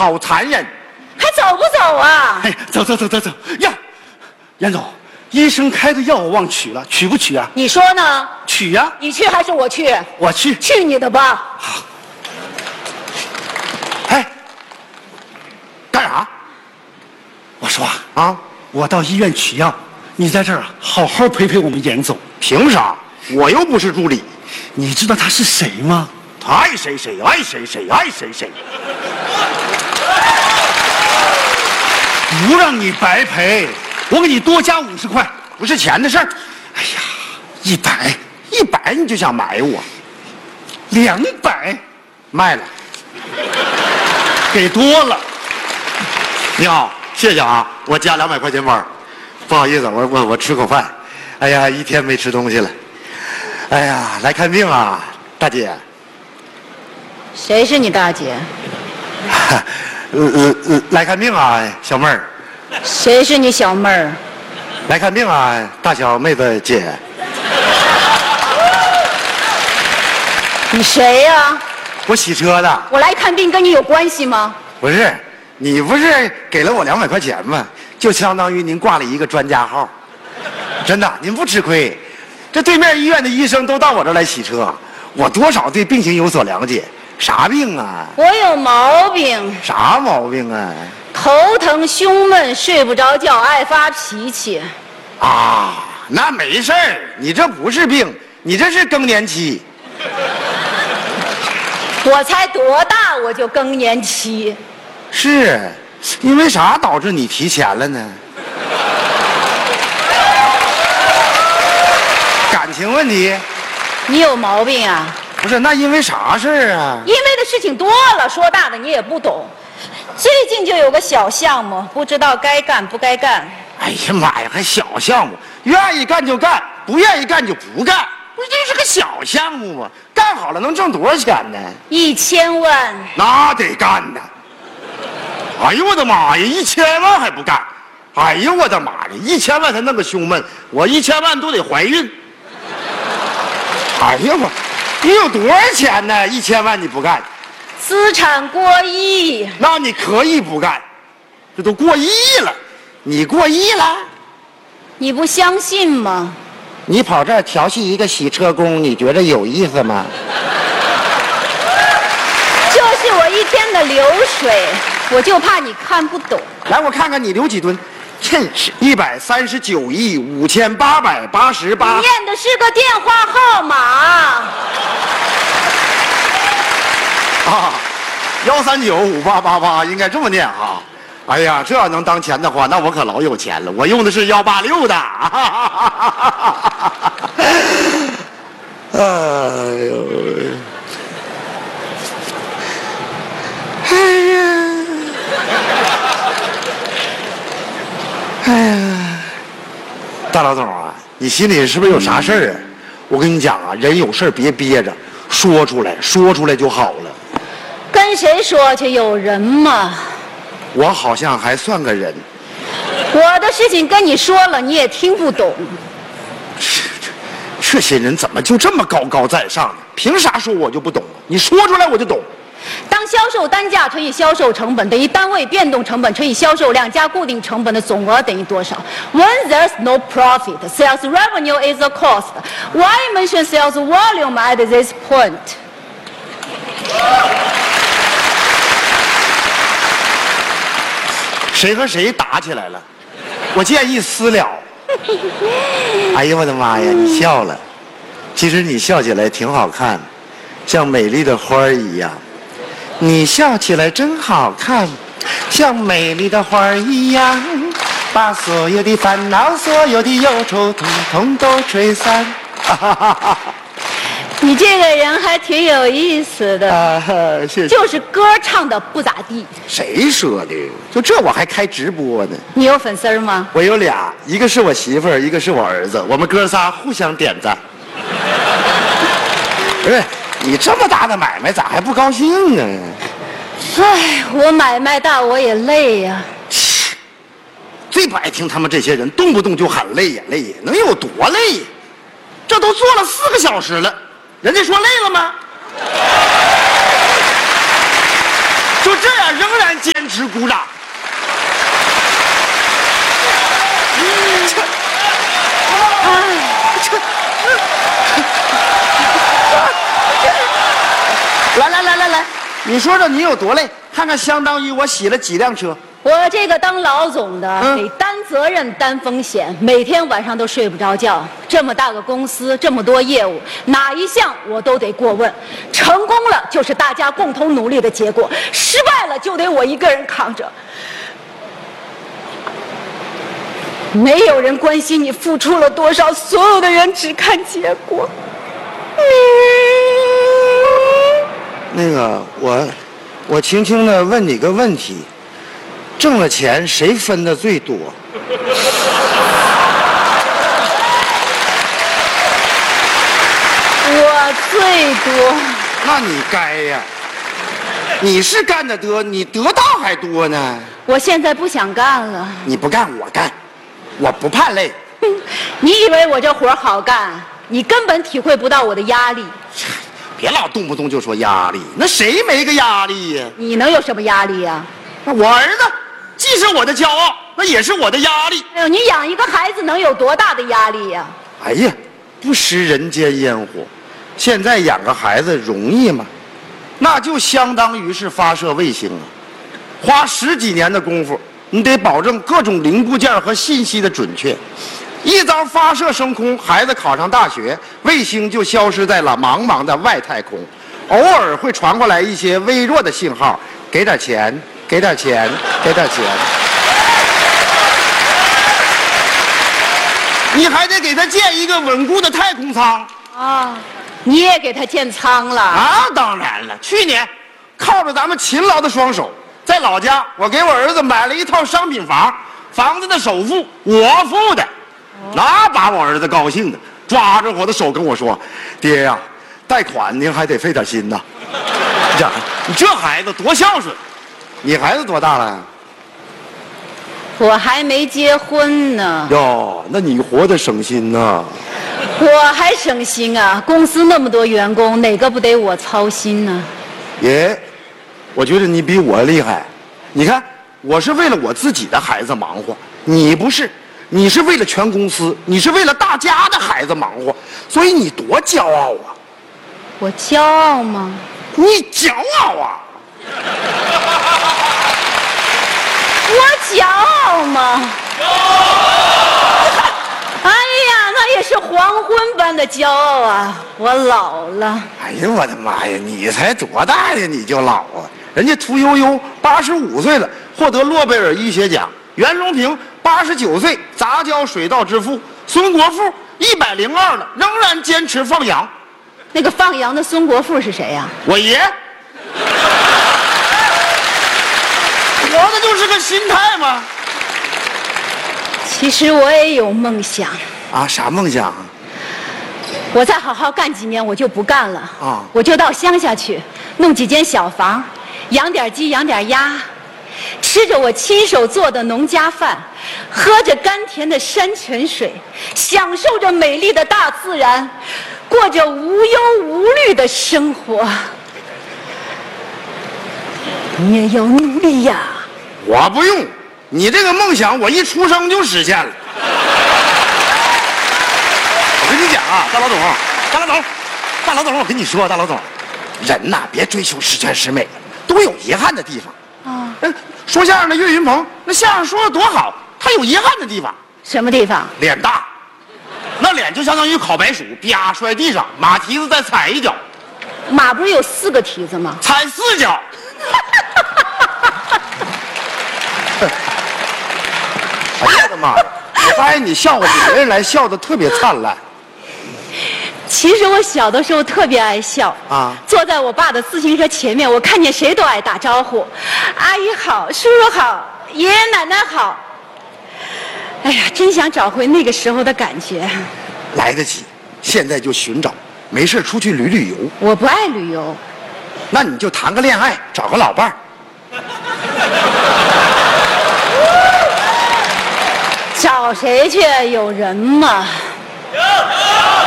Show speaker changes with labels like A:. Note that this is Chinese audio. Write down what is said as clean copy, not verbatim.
A: 好残忍。
B: 还走不走啊？
A: 哎，走呀，严总，医生开的药我忘取了，取不取啊？
B: 你说呢？
A: 取呀。
B: 你去还是我去？
A: 我去。
B: 去你的吧！
A: 好。哎，干啥？我说啊，我到医院取药，你在这儿好好陪陪我们严总。
C: 凭啥？我又不是助理。
A: 你知道他是谁吗？
C: 他爱谁谁，爱谁谁，爱谁谁。
A: 不让你白赔，我给你多加50块，
C: 不是钱的事儿。
A: 哎呀
C: ，100你就想买我
A: ，200
C: 卖了，
A: 给多了。
C: 你好，谢谢啊，我加200块钱包。不好意思，我吃口饭。哎呀，一天没吃东西了。哎呀，来看病啊，大姐。
B: 谁是你大姐？
C: 来看病啊，小妹儿。
B: 谁是你小妹儿？
C: 来看病啊，大小妹子姐。
B: 你谁呀？
C: 我洗车的。
B: 我来看病跟你有关系吗？
C: 不是，你不是给了我200块钱吗？就相当于您挂了一个专家号。真的，您不吃亏。这对面医院的医生都到我这儿来洗车，我多少对病情有所了解。啥病啊？
B: 我有毛病。
C: 啥毛病啊？
B: 头疼、胸闷、睡不着觉、爱发脾气。
C: 啊，那没事儿，你这不是病，你这是更年期。
B: 我才多大我就更年期？
C: 是，因为啥导致你提前了呢？感情问题？
B: 你有毛病啊？
C: 不是，那因为啥事儿啊？
B: 因为的事情多了，说大的你也不懂。最近就有个小项目，不知道该干不该干。
C: 哎呀妈呀，还小项目，愿意干就干，不愿意干就不干，不是这是个小项目吗？干好了能挣多少钱呢
B: ？1000万。
C: 那得干呢。哎呦我的妈呀，1000万还不干？哎呦我的妈呀，1000万才弄个胸闷，我1000万都得怀孕。哎呀我，你有多少钱呢？1000万你不干？
B: 资产过亿。
C: 那你可以不干，这都过亿了，你过亿了？
B: 你不相信吗？
C: 你跑这儿调戏一个洗车工，你觉得有意思吗？
B: 就是我一天的流水，我就怕你看不懂。
C: 来，我看看你流几吨。真是139亿5888。
B: 你念的是个电话号码。
C: 啊，1395888应该这么念哈。哎呀，这要能当钱的话，那我可老有钱了。我用的是186的。哎呦，哎呀，哎呀，大老总啊，你心里是不是有啥事儿啊？我跟你讲啊，人有事儿别憋着，说出来就好了。
B: 跟谁说去？有人吗？
C: 我好像还算个人。
B: 我的事情跟你说了，你也听不懂。
C: 这些人怎么就这么高高在上呢？凭啥说我就不懂啊？你说出来我就懂。
B: 当销售单价乘以销售成本等于单位变动成本乘以销售量加固定成本的总额等于多少 ？When there's no profit, sales revenue is a cost. Why mention sales volume at this point?
C: 谁和谁打起来了？我建议私了。哎呀，我的妈呀！你笑了，其实你笑起来挺好看，像美丽的花儿一样。你笑起来真好看，像美丽的花儿一样，把所有的烦恼、所有的忧愁，统统都吹散。
B: 你这个人还挺有意思的，
C: 谢谢。
B: 就是歌唱的不咋地。
C: 谁说的？就这我还开直播呢。
B: 你有粉丝吗？
C: 我有俩，一个是我媳妇儿，一个是我儿子，我们哥仨互相点赞。不是你这么大的买卖，咋还不高兴啊？
B: 唉，我买卖大，我也累呀。
C: 最不爱听他们这些人动不动就喊累呀累呀，能有多累呀？这都做了4个小时了，人家说累了吗？就这样仍然坚
A: 直鼓掌。来，你说说你有多累？看看相当于我洗了几辆车。
B: 我这个当老总的得担责任担风险，每天晚上都睡不着觉。这么大个公司，这么多业务，哪一项我都得过问。成功了就是大家共同努力的结果，失败了就得我一个人扛着。没有人关心你付出了多少，所有的人只看结果。
C: 那个，我轻轻的问你个问题：挣了钱谁分的最多？
B: 我最多。
C: 那你该呀，你是干得多，你得到还多呢。
B: 我现在不想干了。
C: 你不干我干，我不怕累。
B: 你以为我这活好干？你根本体会不到我的压力。
C: 别老动不动就说压力，那谁没个压力呀？
B: 你能有什么压力呀？
C: 那我儿子既是我的骄傲，那也是我的压力。
B: 哎呦，你养一个孩子能有多大的压力呀？
C: 哎呀，不食人间烟火，现在养个孩子容易吗？那就相当于是发射卫星啊，花10几年的功夫，你得保证各种零部件和信息的准确。一遭发射升空，孩子考上大学，卫星就消失在了茫茫的外太空。偶尔会传过来一些微弱的信号，给点钱，给点钱，给点钱。你还得给他建一个稳固的太空舱
B: 啊！你也给他建舱了
C: 啊？当然了，去年靠着咱们勤劳的双手，在老家我给我儿子买了一套商品房，房子的首付我付的。那把我儿子高兴的，抓着我的手跟我说：“爹呀，贷款您还得费点心呐。”你这孩子多孝顺。你孩子多大了？
B: 我还没结婚呢。
C: 哟，那你活得省心呐。
B: 我还省心啊！公司那么多员工，哪个不得我操心呢？
C: 爷，我觉得你比我厉害。你看，我是为了我自己的孩子忙活，你不是。你是为了全公司，你是为了大家的孩子忙活，所以你多骄傲啊！
B: 我骄傲吗？
C: 你骄傲啊！
B: 我骄傲吗？哎呀，那也是黄昏般的骄傲啊！我老了。
C: 哎呀，我的妈呀！你才多大呀，你就老啊？人家屠呦呦85岁了，获得诺贝尔医学奖；袁隆平89岁，杂交水稻之父；孙国富102了，仍然坚持放羊。
B: 那个放羊的孙国富是谁呀？
C: 我爷。活的就是个心态嘛。
B: 其实我也有梦想。
C: 啊，啥梦想啊？
B: 我再好好干几年，我就不干了
C: 啊！
B: 我就到乡下去，弄几间小房，养点鸡，养点鸭，吃着我亲手做的农家饭，喝着甘甜的山泉水，享受着美丽的大自然，过着无忧无虑的生活。你也要努力呀！
C: 我不用，你这个梦想我一出生就实现了。我跟你讲啊，大老总，我跟你说，大老总，人呐，别追求十全十美，都有遗憾的地方。啊，说相声的岳云鹏，那相声说的多好，他有遗憾的地方。
B: 什么地方？
C: 脸大，那脸就相当于烤白薯，啪摔地上，马蹄子再踩一脚。
B: 马不是有4个蹄子吗？
C: 踩4脚。哎呀我的妈呀！我发现你笑话比别人来笑的特别灿烂。
B: 其实我小的时候特别爱笑啊，坐在我爸的自行车前面，我看见谁都爱打招呼，阿姨好，叔叔好，爷爷奶奶好。哎呀，真想找回那个时候的感觉。
C: 来得及，现在就寻找，没事出去旅旅游。
B: 我不爱旅游。
C: 那你就谈个恋爱，找个老伴儿。
B: 找谁去？有人吗？